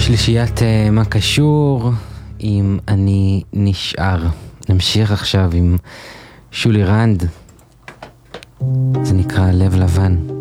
שלישיית מה קשור עם אני נשאר. נמשיך עכשיו עם שולי רנד, זה נקרא לב לבן.